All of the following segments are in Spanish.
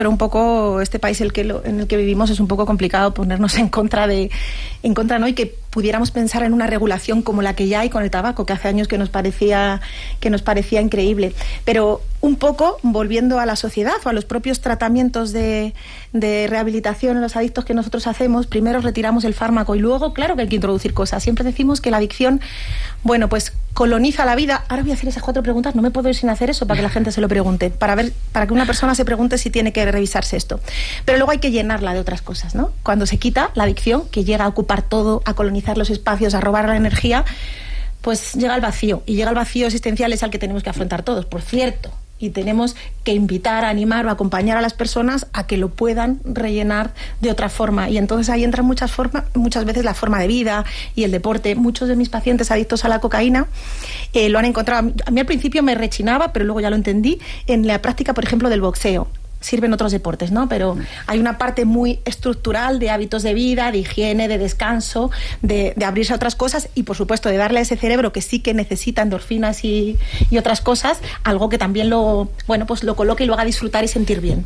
pero un poco este país en el que vivimos es un poco complicado ponernos en contra, ¿no? Y que pudiéramos pensar en una regulación como la que ya hay con el tabaco, que hace años que nos parecía increíble. Pero un poco, volviendo a la sociedad o a los propios tratamientos de rehabilitación en los adictos que nosotros hacemos, primero retiramos el fármaco y luego, claro que hay que introducir cosas. Siempre decimos que la adicción, bueno, pues coloniza la vida. Ahora voy a hacer esas 4 preguntas, no me puedo ir sin hacer eso para que la gente se lo pregunte, para que una persona se pregunte si tiene que revisarse esto. Pero luego hay que llenarla de otras cosas, ¿no? Cuando se quita la adicción, que llega a ocupar todo, a colonizar los espacios, a robar la energía, pues llega el vacío. Y llega el vacío existencial, es al que tenemos que afrontar todos, por cierto. Y tenemos que invitar, animar o acompañar a las personas a que lo puedan rellenar de otra forma. Y entonces ahí entran muchas veces la forma de vida y el deporte. Muchos de mis pacientes adictos a la cocaína lo han encontrado. A mí al principio me rechinaba, pero luego ya lo entendí, en la práctica, por ejemplo, del boxeo. Sirven otros deportes, ¿no? Pero hay una parte muy estructural de hábitos de vida, de higiene, de descanso, de abrirse a otras cosas y, por supuesto, de darle a ese cerebro que sí que necesita endorfinas y otras cosas, algo que también lo coloque y lo haga disfrutar y sentir bien.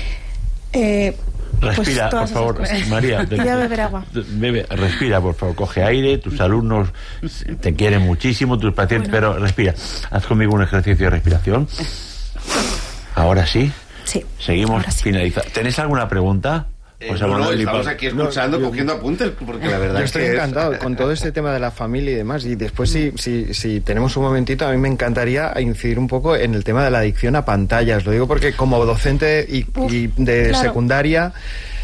Respira, por favor, María. Voy a beber agua. Respira, por favor, coge aire. Tus alumnos te quieren muchísimo, tus pacientes, pero respira. Haz conmigo un ejercicio de respiración. Ahora sí. Sí. Seguimos finalizando. ¿Tenés alguna pregunta? Estamos aquí escuchando, cogiendo apuntes, porque la verdad es que estoy encantado con todo este tema de la familia y demás. Y después, si tenemos un momentito, a mí me encantaría incidir un poco en el tema de la adicción a pantallas. Lo digo porque como docente y de claro. secundaria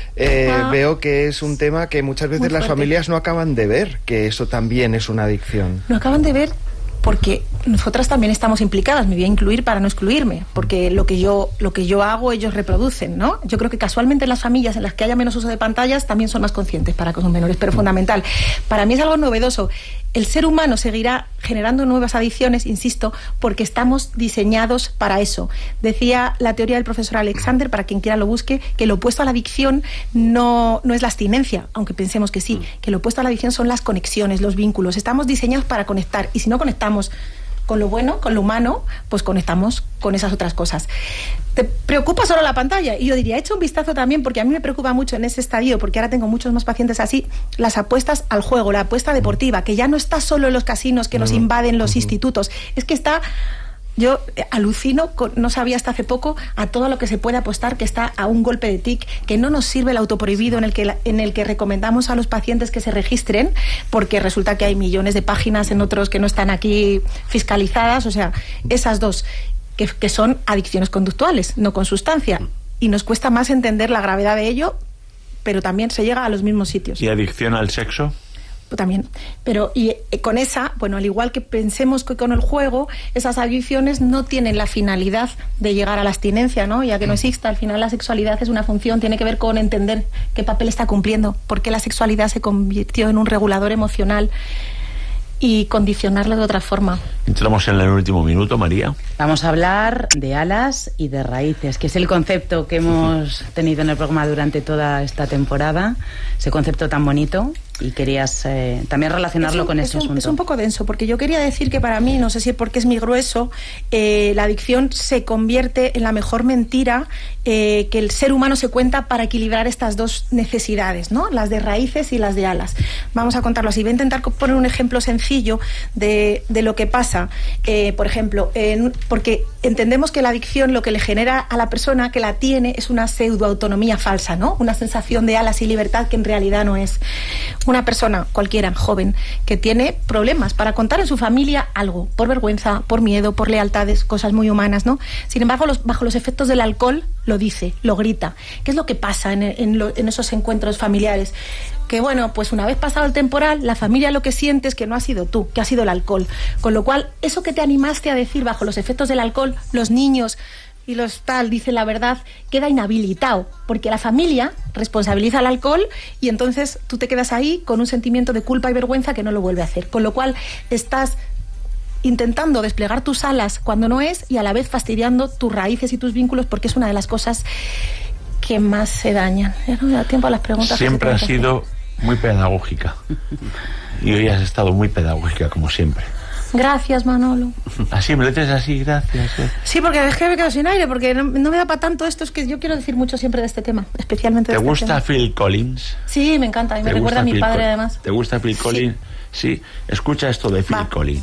veo que es un tema que muchas veces las familias no acaban de ver, que eso también es una adicción. No acaban de ver porque nosotras también estamos implicadas, me voy a incluir para no excluirme, porque lo que yo hago ellos reproducen, ¿no? Yo creo que casualmente en las familias en las que haya menos uso de pantallas también son más conscientes para que son menores, pero fundamental. Para mí es algo novedoso. El ser humano seguirá generando nuevas adicciones, insisto, porque estamos diseñados para eso. Decía la teoría del profesor Alexander, para quien quiera lo busque, que lo opuesto a la adicción no es la abstinencia, aunque pensemos que sí, que lo opuesto a la adicción son las conexiones, los vínculos. Estamos diseñados para conectar, y si no conectamos con lo bueno, con lo humano, pues conectamos con esas otras cosas. ¿Te preocupa solo la pantalla? Y yo diría, echa un vistazo también, porque a mí me preocupa mucho en ese estadio, porque ahora tengo muchos más pacientes así, las apuestas al juego, la apuesta deportiva, que ya no está solo en los casinos que nos invaden los institutos, es que está... Yo alucino, no sabía hasta hace poco, a todo lo que se puede apostar, que está a un golpe de tic, que no nos sirve el autoprohibido en el que recomendamos a los pacientes que se registren, porque resulta que hay millones de páginas en otros que no están aquí fiscalizadas. O sea, esas dos, que son adicciones conductuales, no con sustancia. Y nos cuesta más entender la gravedad de ello, pero también se llega a los mismos sitios. ¿Y adicción al sexo? También, pero y con esa, bueno, al igual que pensemos que con el juego, esas adicciones no tienen la finalidad de llegar a la abstinencia, ¿no? Ya que no exista, al final la sexualidad es una función, tiene que ver con entender qué papel está cumpliendo, por qué la sexualidad se convirtió en un regulador emocional y condicionarla de otra forma. Entramos en el último minuto, María. Vamos a hablar de alas y de raíces, que es el concepto que hemos tenido en el programa durante toda esta temporada, ese concepto tan bonito, y querías también relacionarlo con ese asunto. Es un poco denso, porque yo quería decir que para mí, no sé si porque es muy grueso, la adicción se convierte en la mejor mentira que el ser humano se cuenta para equilibrar estas dos necesidades, ¿no? Las de raíces y las de alas. Vamos a contarlo así. Voy a intentar poner un ejemplo sencillo de lo que pasa. Por ejemplo, porque entendemos que la adicción lo que le genera a la persona que la tiene es una pseudoautonomía falsa, ¿no? Una sensación de alas y libertad que en realidad no es. Una persona cualquiera, joven, que tiene problemas para contar en su familia algo, por vergüenza, por miedo, por lealtades, cosas muy humanas, ¿no? Sin embargo, bajo los efectos del alcohol, lo dice, lo grita. ¿Qué es lo que pasa en esos encuentros familiares? Que bueno, pues una vez pasado el temporal, la familia lo que siente es que no ha sido tú, que ha sido el alcohol. Con lo cual, eso que te animaste a decir bajo los efectos del alcohol, los niños y los tal dicen la verdad, queda inhabilitado, porque la familia responsabiliza al alcohol y entonces tú te quedas ahí con un sentimiento de culpa y vergüenza que no lo vuelve a hacer. Con lo cual, estás intentando desplegar tus alas cuando no es y a la vez fastidiando tus raíces y tus vínculos, porque es una de las cosas que más se dañan. Ya no me da tiempo a las preguntas. Siempre has sido muy pedagógica y hoy has estado muy pedagógica, como siempre. Gracias, Manolo. Así, me lo dices así, gracias. Sí, porque es que me quedo sin aire, porque no me da para tanto esto. Es que yo quiero decir mucho siempre de este tema, especialmente de ¿Te este gusta tema. Phil Collins? Sí, me encanta, y me recuerda a mi padre, además. ¿Te gusta Phil Collins? Sí. Escucha esto de Phil Collins.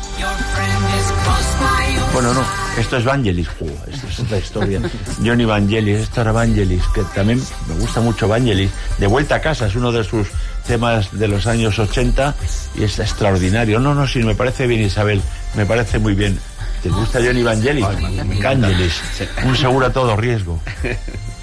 Bueno, no, esto es Vangelis. Esto es otra historia. Johnny Vangelis, esto era Vangelis, que también me gusta mucho Vangelis. De vuelta a casa, es uno de sus temas de los años 80 y es extraordinario. No, sí, me parece bien, Isabel, me parece muy bien. ¿Te gusta Johnny Vangelis? Vangelis, un seguro a todo riesgo.